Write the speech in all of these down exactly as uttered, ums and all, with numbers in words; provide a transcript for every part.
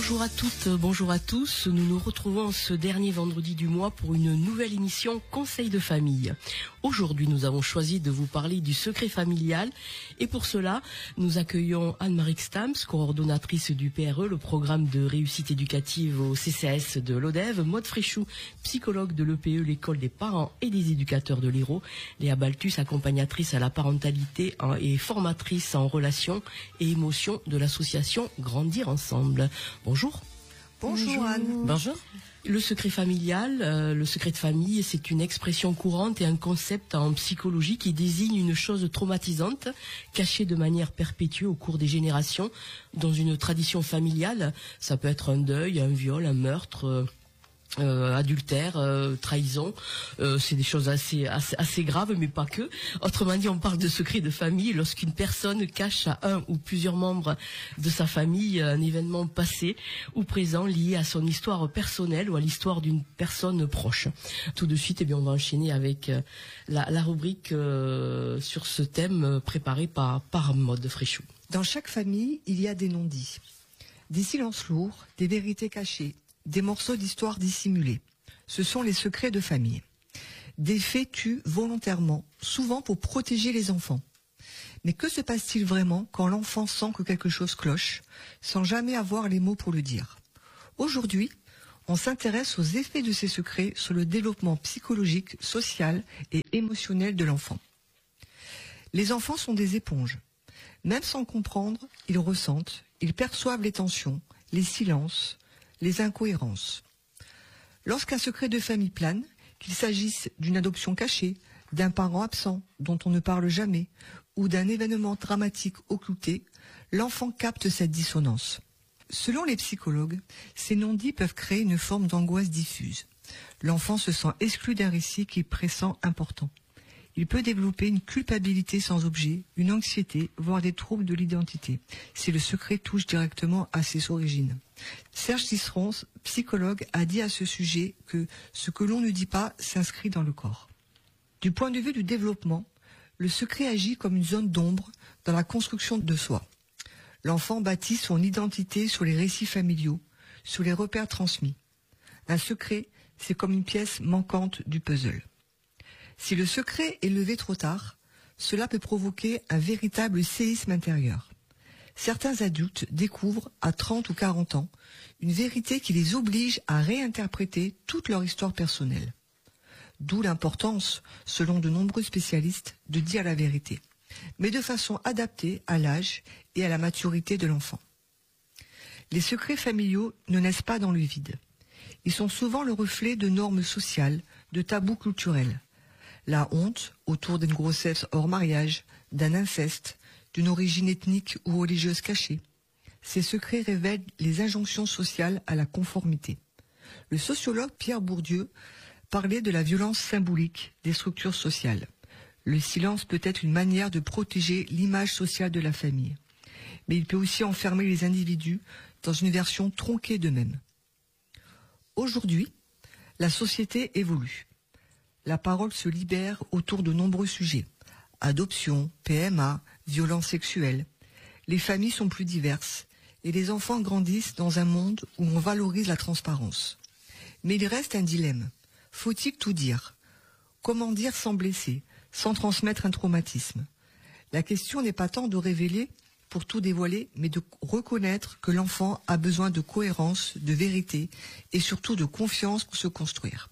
Bonjour à toutes, bonjour à tous. Nous nous retrouvons ce dernier vendredi du mois pour une nouvelle émission Conseil de famille. Aujourd'hui, nous avons choisi de vous parler du secret familial et pour cela, nous accueillons Anne-Marie Stams, coordonnatrice du P R E, le programme de réussite éducative au C C A S de l'Odève, Maude Fréchou, psychologue de l'E P E, l'école des parents et des éducateurs de l'Hérault, Léa Baltus, accompagnatrice à la parentalité et formatrice en relations et émotions de l'association Grandir Ensemble. Bonjour. Bonjour, Bonjour Anne. Bonjour. Le secret familial, euh, le secret de famille, c'est une expression courante et un concept en psychologie qui désigne une chose traumatisante, cachée de manière perpétuée au cours des générations. Dans une tradition familiale, ça peut être un deuil, un viol, un meurtre... Euh, Euh, adultère, euh, trahison, euh, c'est des choses assez, assez assez graves, mais pas que. Autrement dit, on parle de secret de famille lorsqu'une personne cache à un ou plusieurs membres de sa famille un événement passé ou présent lié à son histoire personnelle ou à l'histoire d'une personne proche. Tout de suite, eh bien, on va enchaîner avec euh, la, la rubrique euh, sur ce thème euh, préparée par par Maude Fréchou. Dans chaque famille, il y a des non-dits, des silences lourds, des vérités cachées, des morceaux d'histoire dissimulés. Ce sont les secrets de famille. Des faits tus volontairement, souvent pour protéger les enfants. Mais que se passe-t-il vraiment quand l'enfant sent que quelque chose cloche, sans jamais avoir les mots pour le dire? Aujourd'hui, on s'intéresse aux effets de ces secrets sur le développement psychologique, social et émotionnel de l'enfant. Les enfants sont des éponges. Même sans comprendre, ils ressentent, ils perçoivent les tensions, les silences, les incohérences. Lorsqu'un secret de famille plane, qu'il s'agisse d'une adoption cachée, d'un parent absent dont on ne parle jamais, ou d'un événement dramatique occulté, l'enfant capte cette dissonance. Selon les psychologues, ces non-dits peuvent créer une forme d'angoisse diffuse. L'enfant se sent exclu d'un récit qui pressent important. Il peut développer une culpabilité sans objet, une anxiété, voire des troubles de l'identité, si le secret touche directement à ses origines. Serge Tisseron, psychologue, a dit à ce sujet que ce que l'on ne dit pas s'inscrit dans le corps. Du point de vue du développement, le secret agit comme une zone d'ombre dans la construction de soi. L'enfant bâtit son identité sur les récits familiaux, sur les repères transmis. Un secret, c'est comme une pièce manquante du puzzle. Si le secret est levé trop tard, cela peut provoquer un véritable séisme intérieur. Certains adultes découvrent, à trente ou quarante ans, une vérité qui les oblige à réinterpréter toute leur histoire personnelle. D'où l'importance, selon de nombreux spécialistes, de dire la vérité, mais de façon adaptée à l'âge et à la maturité de l'enfant. Les secrets familiaux ne naissent pas dans le vide. Ils sont souvent le reflet de normes sociales, de tabous culturels. La honte autour d'une grossesse hors mariage, d'un inceste, d'une origine ethnique ou religieuse cachée. Ces secrets révèlent les injonctions sociales à la conformité. Le sociologue Pierre Bourdieu parlait de la violence symbolique des structures sociales. Le silence peut être une manière de protéger l'image sociale de la famille, mais il peut aussi enfermer les individus dans une version tronquée d'eux-mêmes. Aujourd'hui, la société évolue. La parole se libère autour de nombreux sujets. Adoption, P M A, violences sexuelles. Les familles sont plus diverses et les enfants grandissent dans un monde où on valorise la transparence. Mais il reste un dilemme. Faut-il tout dire? Comment dire sans blesser, sans transmettre un traumatisme? La question n'est pas tant de révéler pour tout dévoiler, mais de reconnaître que l'enfant a besoin de cohérence, de vérité et surtout de confiance pour se construire.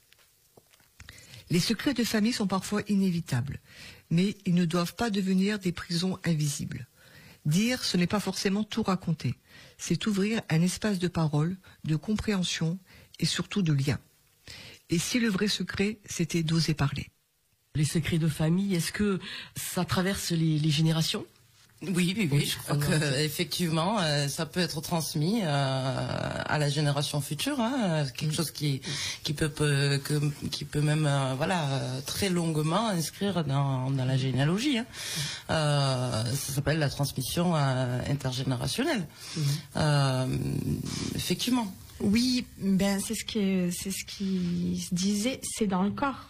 Les secrets de famille sont parfois inévitables, mais ils ne doivent pas devenir des prisons invisibles. Dire, ce n'est pas forcément tout raconter. C'est ouvrir un espace de parole, de compréhension et surtout de lien. Et si le vrai secret, c'était d'oser parler. Les secrets de famille, est-ce que ça traverse les, les générations ? Oui, oui, oui, je crois que effectivement, euh, ça peut être transmis euh, à la génération future, hein, quelque chose qui qui peut, peut que, qui peut même euh, voilà euh, très longuement inscrire dans dans la généalogie. Hein. Euh, ça s'appelle la transmission euh, intergénérationnelle. Mmh. Euh, effectivement. Oui, ben c'est ce qui c'est ce qui se disait, c'est dans le corps.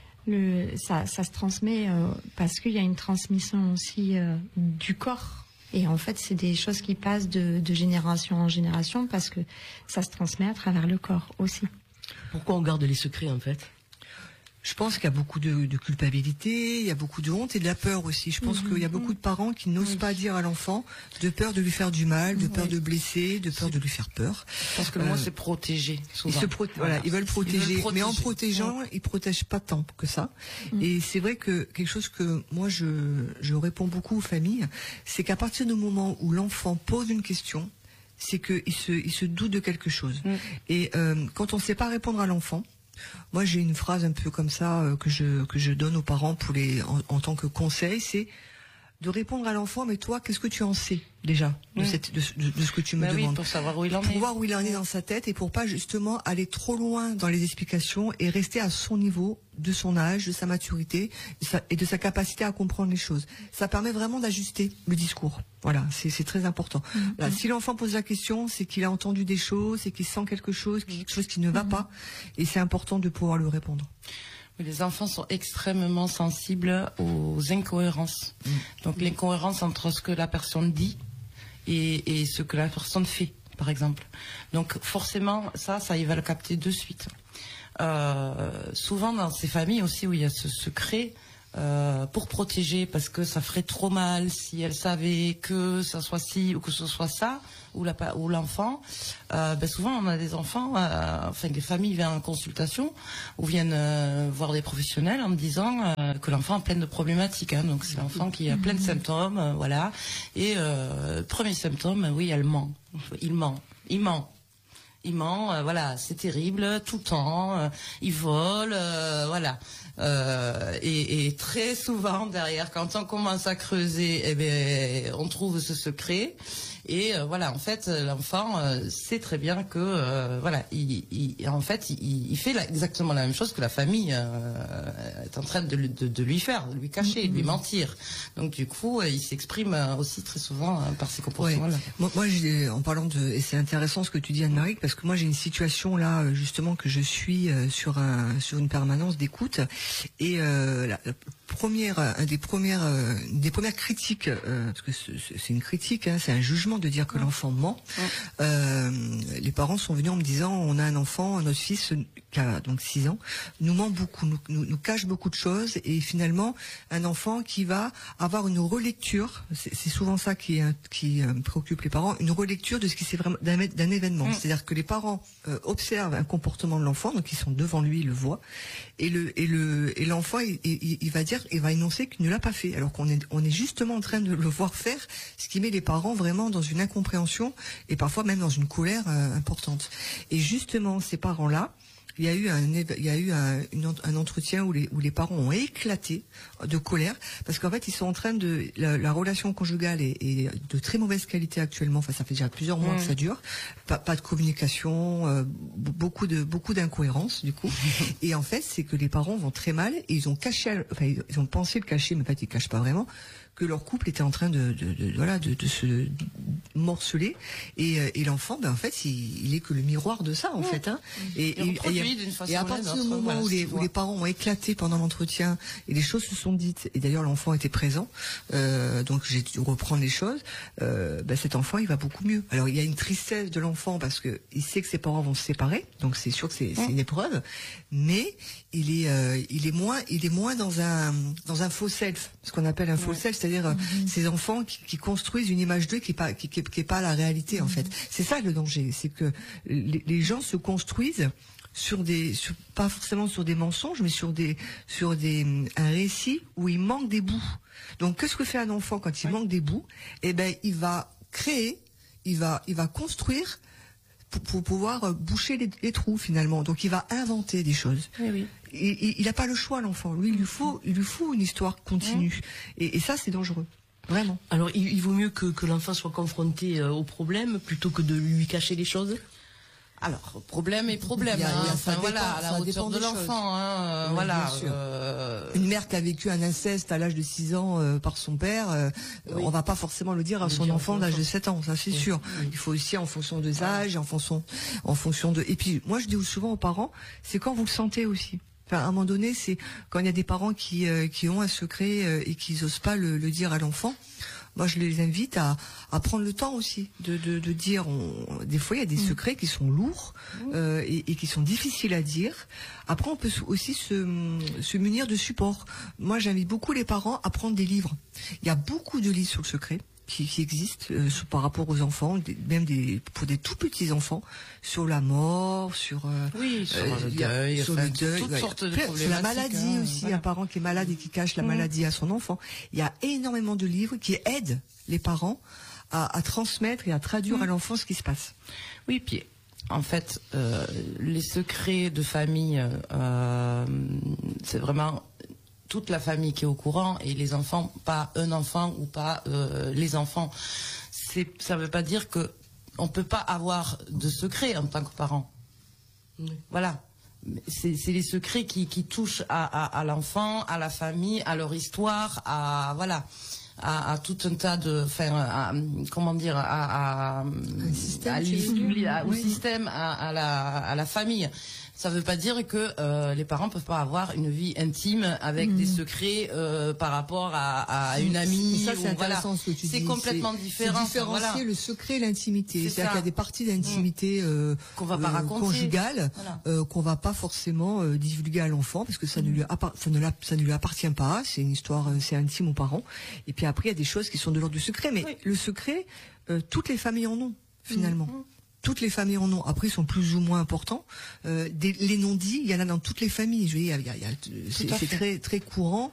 Le, ça, ça se transmet euh, parce qu'il y a une transmission aussi euh, du corps Et en fait, c'est des choses qui passent de, de génération en génération parce que ça se transmet à travers le corps aussi. Pourquoi on garde les secrets en fait ? Je pense qu'il y a beaucoup de, de culpabilité, il y a beaucoup de honte et de la peur aussi. Je pense mmh, qu'il y a beaucoup de parents qui n'osent oui. pas dire à l'enfant, de peur de lui faire du mal, de peur oui. de blesser, de peur de lui faire peur. Je pense que le euh, mot c'est protéger. Souvent. Ils se pro voilà, ils veulent protéger, ils veulent protéger. Mais en protégeant, ouais. ils protègent pas tant que ça. Mmh. Et c'est vrai que quelque chose que moi je, je réponds beaucoup aux familles, c'est qu'à partir du moment où l'enfant pose une question, c'est qu'il se, il se doute de quelque chose. Mmh. Et euh, quand on ne sait pas répondre à l'enfant, moi, j'ai une phrase un peu comme ça euh, que je que je donne aux parents pour les en, en tant que conseil, c'est de répondre à l'enfant. Mais toi, qu'est-ce que tu en sais déjà de mmh. cette de, de, de ce que tu me bah demandes oui, pour savoir où il en pour est, voir où il en est dans sa tête et pour pas justement aller trop loin dans les explications et rester à son niveau, de son âge, de sa maturité de sa, et de sa capacité à comprendre les choses. Ça permet vraiment d'ajuster le discours. Voilà, c'est c'est très important. Mmh. Là, si l'enfant pose la question, c'est qu'il a entendu des choses, c'est qu'il sent quelque chose, quelque chose qui ne va mmh. pas, et c'est important de pouvoir lui répondre. Les enfants sont extrêmement sensibles aux incohérences. Mmh. Donc l'incohérence entre ce que la personne dit et, et ce que la personne fait, par exemple. Donc forcément, ça, ça, il va le capter de suite. Euh, souvent dans ces familles aussi où il y a ce secret, euh, pour protéger, parce que ça ferait trop mal si elle savait que ça soit ci ou que ce soit ça, ou la ou l'enfant. Euh, ben souvent on a des enfants, euh, enfin des familles viennent en consultation ou viennent euh, voir des professionnels en me disant euh, que l'enfant a plein de problématiques. Hein, donc c'est l'enfant qui a plein de symptômes, euh, voilà. Et euh, premier symptôme, oui, elle ment, il ment, il ment. Il ment, euh, voilà, c'est terrible, tout le temps, euh, il vole, euh, voilà. Euh, et, et très souvent derrière, quand on commence à creuser, eh bien, on trouve ce secret. Et euh, voilà, en fait, l'enfant euh, sait très bien que, euh, voilà, il, il, en fait, il, il fait la, exactement la même chose que la famille euh, est en train de, de, de lui faire, de lui cacher, de lui mentir. Donc du coup, il s'exprime aussi très souvent hein, par ces comportements-là. Ouais. Moi, moi j'ai, en parlant de, et c'est intéressant ce que tu dis Anne-Marie, parce que moi j'ai une situation là justement que je suis euh, sur un sur une permanence d'écoute et euh, la, la première, un des premières, euh, des premières critiques, euh, parce que c'est une critique, hein, c'est un jugement de dire que l'enfant ment. Euh, les parents sont venus en me disant on a un enfant, notre fils qui a donc six ans, nous ment beaucoup, nous, nous, nous cache beaucoup de choses et finalement un enfant qui va avoir une relecture, c'est souvent ça qui, qui euh, préoccupe les parents, une relecture de ce qui s'est vraiment d'un d'un événement. Mmh. C'est-à-dire que les parents euh, observent un comportement de l'enfant, donc ils sont devant lui, ils le voient, et le et le et l'enfant il, il, il va dire, il va énoncer qu'il ne l'a pas fait, alors qu'on est on est justement en train de le voir faire, ce qui met les parents vraiment dans une incompréhension et parfois même dans une colère euh, importante. Et justement, ces parents-là, il y a eu un, il y a eu un, une, un entretien où les, où les parents ont éclaté de colère parce qu'en fait, ils sont en train de la, la relation conjugale est, est de très mauvaise qualité actuellement. Enfin, ça fait déjà plusieurs mois mmh. que ça dure. Pas, pas de communication, euh, beaucoup de beaucoup d'incohérences du coup. Et en fait, c'est que les parents vont très mal et ils ont caché, enfin, ils ont pensé le cacher, mais en fait, ils cachent pas vraiment, que leur couple était en train de, de, de voilà de, de se morceler et, et l'enfant ben en fait il, il est que le miroir de ça en ouais. fait hein. et, et, et, et, et à partir du moment voilà, où, les, où les parents ont éclaté pendant l'entretien et les choses se sont dites et d'ailleurs l'enfant était présent euh, donc j'ai dû reprendre les choses euh, ben cet enfant il va beaucoup mieux. Alors il y a une tristesse de l'enfant parce que il sait que ses parents vont se séparer donc c'est sûr que c'est ouais. une épreuve mais il est euh, il est moins il est moins dans un dans un faux self, ce qu'on appelle un faux ouais. self, c'est-à-dire mmh. ces enfants qui, qui construisent une image d'eux qui est pas qui, qui, qui est pas la réalité mmh. en fait. C'est ça le danger, c'est que les, les gens se construisent sur des sur, pas forcément sur des mensonges mais sur des sur des un récit où il manque des bouts. Donc qu'est-ce que fait un enfant quand il ouais. manque des bouts? Eh ben il va créer, il va il va construire pour, pour pouvoir boucher les, les trous finalement. Donc il va inventer des choses. Oui, oui. Il n'a pas le choix l'enfant. Lui il lui faut il lui faut une histoire continue. Oui. Et, et ça c'est dangereux. Vraiment. Alors il, il vaut mieux que, que l'enfant soit confronté euh, au problème plutôt que de lui cacher les choses. Alors, problème et problème, il y a, hein. il y a, enfin, dépend, voilà, à la hauteur de l'enfant, hein, oui, voilà. Euh... Une mère qui a vécu un inceste à l'âge de six ans euh, par son père, euh, oui. on va pas forcément le dire à son enfant d'âge de sept ans, ça c'est oui. sûr. Oui. Il faut aussi en fonction des âges, en fonction, en fonction de. Et puis, moi je dis souvent aux parents, c'est quand vous le sentez aussi. Enfin, à un moment donné, c'est quand il y a des parents qui euh, qui ont un secret euh, et qui n'osent pas le, le dire à l'enfant. moi je les invite à, à prendre le temps aussi de, de, de dire, on, des fois il y a des mmh. secrets qui sont lourds euh, et, et qui sont difficiles à dire. Après on peut aussi se, se munir de supports. Moi j'invite beaucoup les parents à prendre des livres. Il y a beaucoup de livres sur le secret qui, qui existent euh, par rapport aux enfants, des, même des, pour des tout petits enfants, sur la mort, sur, euh, oui, sur euh, le deuil, sur enfin, le deuil, toutes ouais, sortes de sur la maladie hein, aussi, voilà. Un parent qui est malade et qui cache la mmh. maladie à son enfant. Il y a énormément de livres qui aident les parents à, à transmettre et à traduire mmh. à l'enfant ce qui se passe. Oui, puis en fait, euh, les secrets de famille, euh, c'est vraiment toute la famille qui est au courant et les enfants, pas un enfant ou pas euh, les enfants. C'est, ça ne veut pas dire que on peut pas avoir de secrets en tant que parent. Mmh. Voilà. C'est, c'est les secrets qui, qui touchent à, à, à l'enfant, à la famille, à leur histoire, à voilà. À, à tout un tas de, enfin, à, comment dire, à, à, système, à l'histoire, à, au oui. système, à, à la, à la famille. Ça ne veut pas dire que euh, les parents peuvent pas avoir une vie intime avec mmh. des secrets euh, par rapport à, à une amie. Mais ça, c'est ou, intéressant voilà. ce que tu c'est dis. Complètement c'est, différent. C'est différencier voilà. le secret et l'intimité. C'est C'est-à-dire qu'il y a des parties d'intimité mmh. euh, qu'on va pas euh, raconter, conjugales voilà. euh, qu'on va pas forcément euh, divulguer à l'enfant parce que ça, mmh. ne lui appart- ça, ne la, ça ne lui appartient pas. C'est une histoire, euh, c'est intime aux parents. Et puis après, il y a des choses qui sont de l'ordre du secret. Mais oui. le secret, euh, toutes les familles en ont finalement. Mmh. Toutes les familles en ont. Après, ils sont plus ou moins importants. Euh, des, les non-dits, il y en a dans toutes les familles. Je veux dire, il y a, il y a, c'est, c'est très très courant